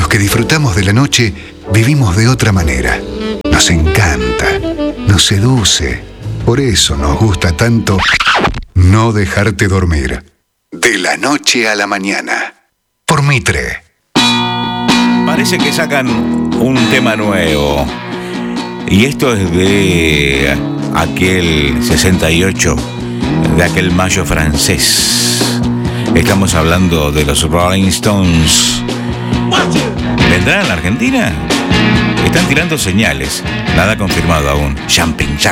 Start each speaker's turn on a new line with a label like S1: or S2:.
S1: que disfrutamos de la noche vivimos de otra manera. Nos encanta, nos seduce. Por eso nos gusta tanto No dejarte dormir. De la noche a la mañana. Por Mitre.
S2: Parece que sacan un tema nuevo. Y esto es de aquel 68, de aquel mayo francés. Estamos hablando de los Rolling Stones. ¿Vendrán a la Argentina? Están tirando señales. Nada confirmado aún. Jumping Jack.